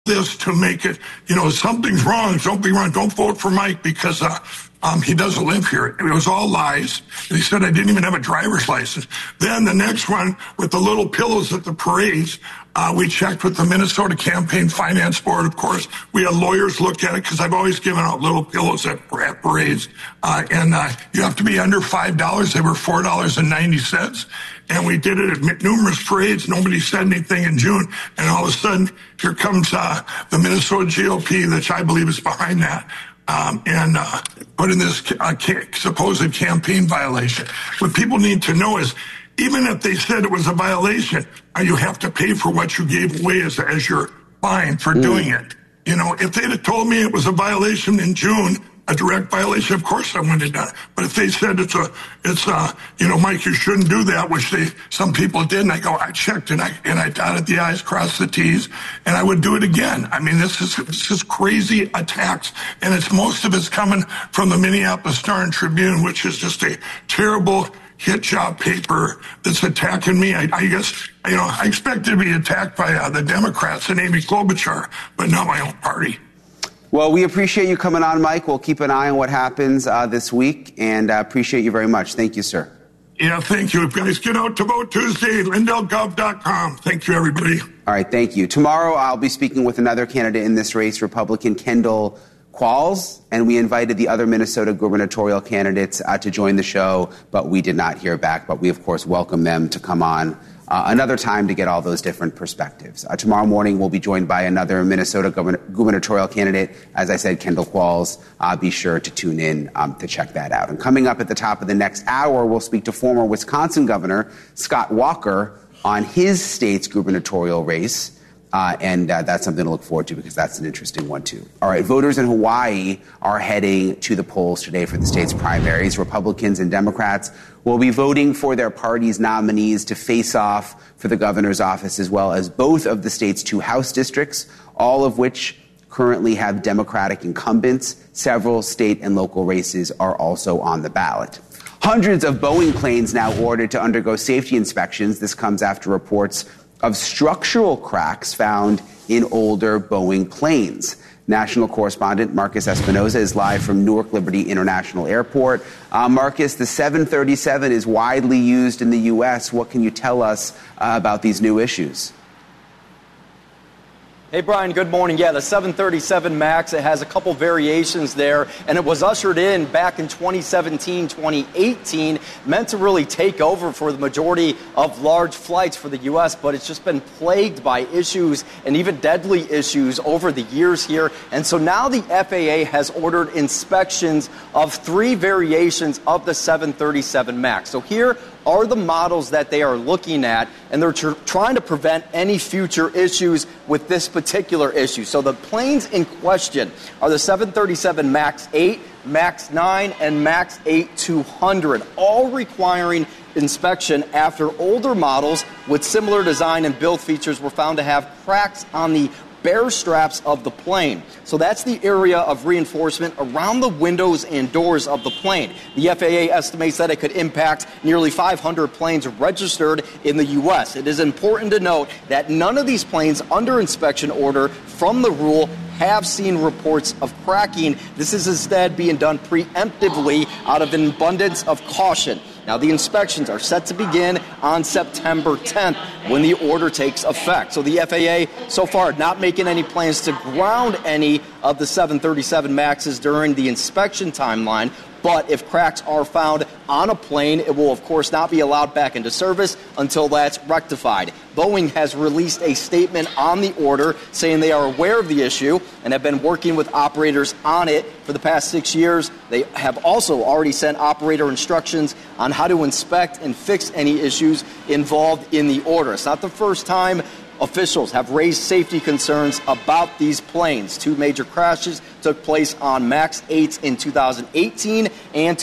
this to make it, something's wrong. Don't be wrong. Don't vote for Mike because he doesn't live here. It was all lies. And he said I didn't even have a driver's license. Then the next one with the little pillows at the parades, we checked with the Minnesota Campaign Finance Board, of course. We had lawyers look at it because I've always given out little pillows at parades. And you have to be under $5. They were $4.90. And we did it at numerous parades. Nobody said anything in June. And all of a sudden, here comes the Minnesota GOP, which I believe is behind that. And put in this supposed campaign violation. What people need to know is, even if they said it was a violation, you have to pay for what you gave away as your fine for doing it. If they'd have told me it was a violation in June, a direct violation, of course I wouldn't have done it. But if they said it's Mike, you shouldn't do that, which some people did, and I checked and I dotted the I's, crossed the T's, and I would do it again. I mean, this is crazy attacks, and most of it's coming from the Minneapolis Star-Tribune, which is just a terrible hit job paper that's attacking me. I guess, I expected to be attacked by the Democrats and Amy Klobuchar, but not my own party. Well, we appreciate you coming on, Mike. We'll keep an eye on what happens this week, and appreciate you very much. Thank you, sir. Yeah, thank you. Guys, get out to vote Tuesday, lindellgov.com. Thank you, everybody. All right, thank you. Tomorrow, I'll be speaking with another candidate in this race, Republican Kendall Qualls, and we invited the other Minnesota gubernatorial candidates to join the show, but we did not hear back. But we, of course, welcome them to come on another time to get all those different perspectives. Tomorrow morning, we'll be joined by another Minnesota gubernatorial candidate. As I said, Kendall Qualls. Be sure to tune in to check that out. And coming up at the top of the next hour, we'll speak to former Wisconsin Governor Scott Walker on his state's gubernatorial race. And that's something to look forward to because that's an interesting one, too. All right, voters in Hawaii are heading to the polls today for the state's primaries. Republicans and Democrats will be voting for their party's nominees to face off for the governor's office, as well as both of the state's 2 House districts, all of which currently have Democratic incumbents. Several state and local races are also on the ballot. Hundreds of Boeing planes now ordered to undergo safety inspections. This comes after reports of structural cracks found in older Boeing planes. National correspondent Marcus Espinoza is live from Newark Liberty International Airport. Marcus, the 737 is widely used in the U.S. What can you tell us about these new issues? Hey, Brian, good morning. Yeah, the 737 MAX, it has a couple variations there, and it was ushered in back in 2017, 2018, meant to really take over for the majority of large flights for the U.S., but it's just been plagued by issues and even deadly issues over the years here. And so now the FAA has ordered inspections of 3 variations of the 737 MAX. So here are the models that they are looking at, and they're trying to prevent any future issues with this particular issue. So the planes in question are the 737 MAX 8, MAX 9, and MAX 8-200, all requiring inspection after older models with similar design and build features were found to have cracks on the bare straps of the plane. So that's the area of reinforcement around the windows and doors of the plane. The FAA estimates that it could impact nearly 500 planes registered in the U.S. It is important to note that none of these planes under inspection order from the rule have seen reports of cracking. This is instead being done preemptively out of an abundance of caution. Now, the inspections are set to begin on September 10th when the order takes effect. So the FAA so far not making any plans to ground any of the 737 MAXs during the inspection timeline. But if cracks are found on a plane, it will, of course, not be allowed back into service until that's rectified. Boeing has released a statement on the order saying they are aware of the issue and have been working with operators on it for the past 6 years. They have also already sent operator instructions on how to inspect and fix any issues involved in the order. It's not the first time officials have raised safety concerns about these planes. 2 major crashes took place on MAX 8s in 2018 and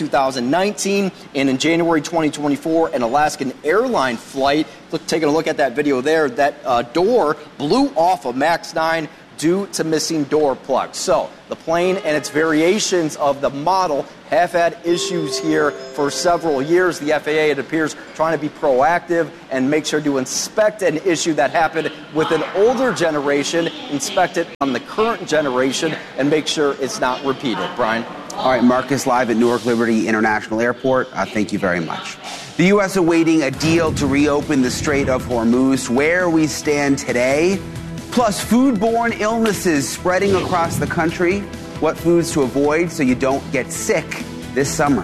2019. And in January 2024, an Alaskan airline flight, taking a look at that video there, that door blew off a MAX 9 due to missing door plugs. So the plane and its variations of the model have had issues here for several years. The FAA, it appears, trying to be proactive and make sure to inspect an issue that happened with an older generation, inspect it on the current generation, and make sure it's not repeated. Brian? All right, Marcus, live at Newark Liberty International Airport. Thank you very much. The U.S. awaiting a deal to reopen the Strait of Hormuz, where we stand today, plus foodborne illnesses spreading across the country, what foods to avoid so you don't get sick this summer.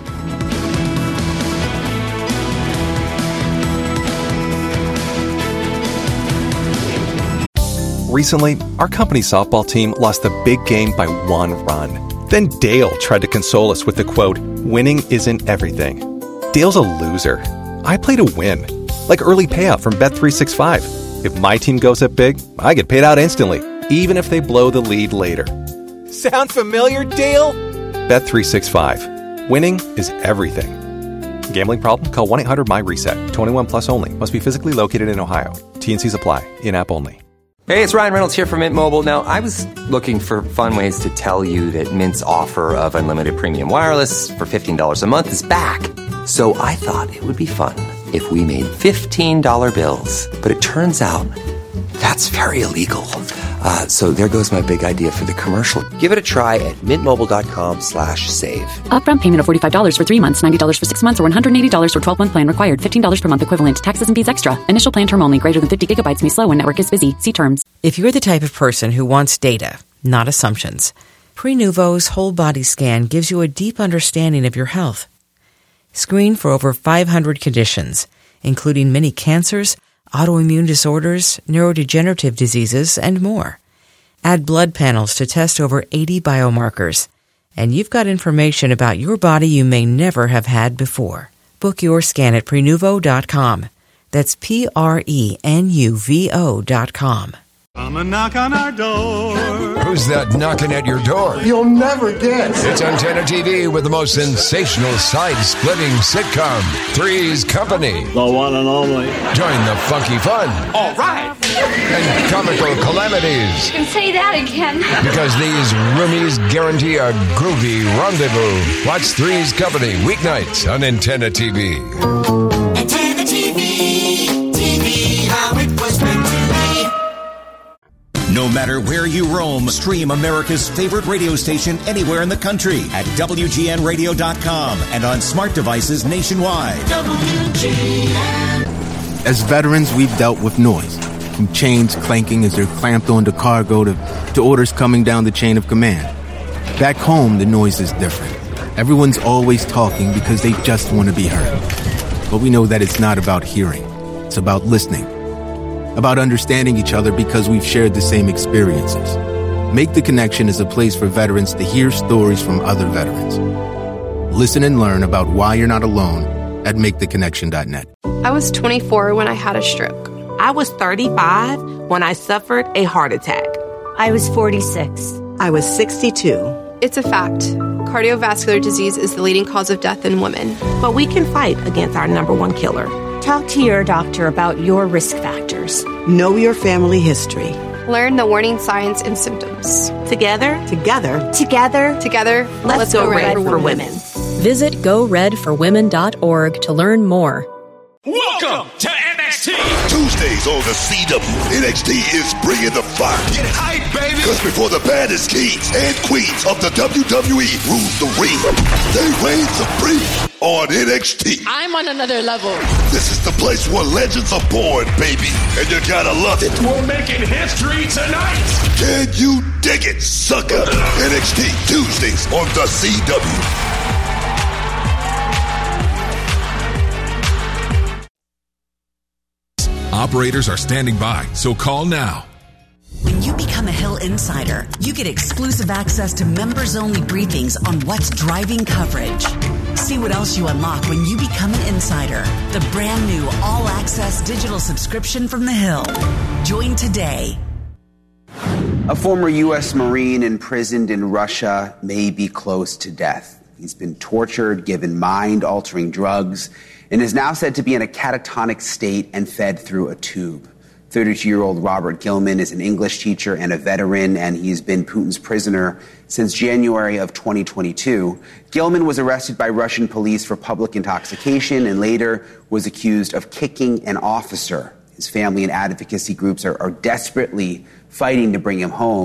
Recently, our company's softball team lost the big game by 1 run. Then Dale tried to console us with the quote, "Winning isn't everything." Dale's a loser. I play to win, like early payout from Bet365. If my team goes up big, I get paid out instantly, even if they blow the lead later. Sound familiar, Dale? Bet365. Winning is everything. Gambling problem? Call 1-800-MY-RESET. 21 plus only. Must be physically located in Ohio. T&Cs apply. In-app only. Hey, it's Ryan Reynolds here from Mint Mobile. Now, I was looking for fun ways to tell you that Mint's offer of unlimited premium wireless for $15 a month is back. So I thought it would be fun if we made $15 bills. But it turns out that's very illegal. So there goes my big idea for the commercial. Give it a try at mintmobile.com/save. Upfront payment of $45 for 3 months, $90 for 6 months, or $180 for 12-month plan required. $15 per month equivalent. Taxes and fees extra. Initial plan term only. Greater than 50 gigabytes may slow when network is busy. See terms. If you're the type of person who wants data, not assumptions, Prenuvo's whole body scan gives you a deep understanding of your health. Screen for over 500 conditions, including many cancers, autoimmune disorders, neurodegenerative diseases, and more. Add blood panels to test over 80 biomarkers, and you've got information about your body you may never have had before. Book your scan at Prenuvo.com. That's Prenuvo.com. Come and knock on our door. Who's that knocking at your door? You'll never guess. It's Antenna TV with the most sensational side-splitting sitcom, Three's Company. The one and only. Join the funky fun. All right. And comical calamities. You can say that again. Because these roomies guarantee a groovy rendezvous. Watch Three's Company weeknights on Antenna TV. Antenna TV. TV, how it was meant to be. No matter where you roam, stream America's favorite radio station anywhere in the country at WGNradio.com and on smart devices nationwide. WGN. As veterans, we've dealt with noise, from chains clanking as they're clamped onto cargo to orders coming down the chain of command. Back home, the noise is different. Everyone's always talking because they just want to be heard. But we know that it's not about hearing. It's about listening. About understanding each other because we've shared the same experiences. Make the Connection is a place for veterans to hear stories from other veterans. Listen and learn about why you're not alone at maketheconnection.net. I was 24 when I had a stroke. I was 35 when I suffered a heart attack. I was 46. I was 62. It's a fact. Cardiovascular disease is the leading cause of death in women. But we can fight against our number one killer. Talk to your doctor about your risk factors. Know your family history. Learn the warning signs and symptoms. Together, let's go Red for Women. Visit GoRedForWomen.org to learn more. Welcome to NXT. Tuesdays on the CW. NXT is bringing the fire. Get hype, baby. Because before the baddest kings and queens of the WWE rule the ring, they reign supreme on NXT. I'm on another level. This is the place where legends are born, baby. And you gotta love it. We're making history tonight. Can you dig it, sucker? NXT Tuesdays on the CW. Operators are standing by, so call now. When you become a Hill Insider, you get exclusive access to members-only briefings on what's driving coverage. See what else you unlock when you become an insider. The brand new all-access digital subscription from The Hill. Join today. A former U.S. Marine imprisoned in Russia may be close to death. He's been tortured, given mind-altering drugs, and is now said to be in a catatonic state and fed through a tube. 32-year-old Robert Gilman is an English teacher and a veteran, and he's been Putin's prisoner since January of 2022. Gilman was arrested by Russian police for public intoxication and later was accused of kicking an officer. His family and advocacy groups are desperately fighting to bring him home.